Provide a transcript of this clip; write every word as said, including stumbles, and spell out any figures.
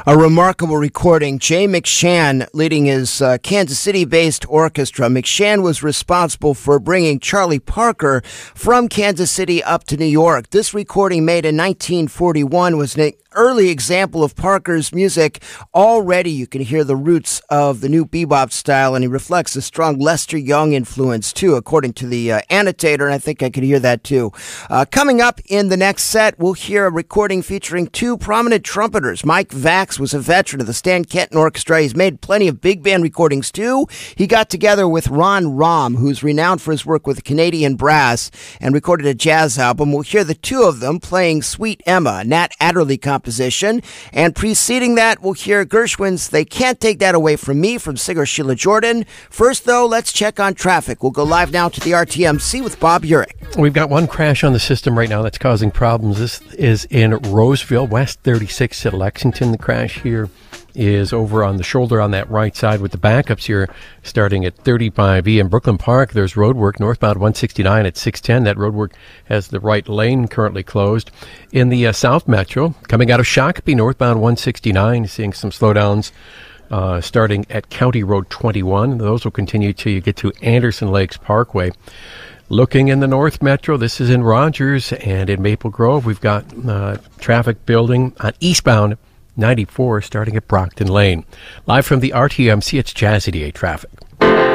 A remarkable recording. Jay McShann leading his uh, Kansas City-based orchestra. McShann was responsible for bringing Charlie Parker from Kansas City up to New York. This recording, made in nineteen forty-one, was an early example of Parker's music. Already you can hear the roots of the new bebop style, and he reflects a strong Lester Young influence, too, according to the uh, annotator, and I think I could hear that, too. Uh, coming up in the next set, we'll hear a recording featuring two prominent trumpeters. Mike Vax was a veteran of the Stan Kenton Orchestra. He's made plenty of big band recordings, too. He got together with Ron Rahm, who's renowned for his work with the Canadian Brass, and recorded a jazz album. We'll hear the two of them playing Sweet Emma, a Nat Adderley composition. And preceding that, we'll hear Gershwin's They Can't Take That Away From Me from singer Sheila Jordan. First, though, let's check on traffic. We'll go live now to the R T M C with Bob Urich. We've got one crash on the system right now that's causing problems. This is in Roseville, West thirty-six at Lexington. The crash here is over on the shoulder on that right side, with the backups here starting at thirty-five E. In Brooklyn Park, there's road work northbound one sixty-nine at six ten. That road work has the right lane currently closed. In the uh, South Metro, coming out of Shakopee, northbound one sixty-nine, seeing some slowdowns uh, starting at County Road twenty-one. Those will continue till you get to Anderson Lakes Parkway. Looking in the North Metro, this is in Rogers and in Maple Grove. We've got uh, traffic building on eastbound ninety-four starting at Brockton Lane. Live from the R T M C, it's Jazz eighty-eight traffic.